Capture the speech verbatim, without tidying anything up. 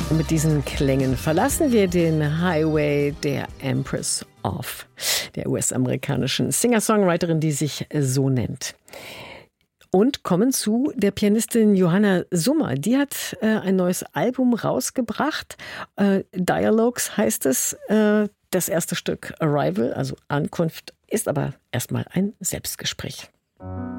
Und mit diesen Klängen verlassen wir den Highway der Empress of, der U S-amerikanischen Singer-Songwriterin, die sich so nennt. Und kommen zu der Pianistin Johanna Summer. Die hat äh, ein neues Album rausgebracht. Äh, Dialogues heißt es. Äh, das erste Stück Arrival, also Ankunft, ist aber erstmal ein Selbstgespräch.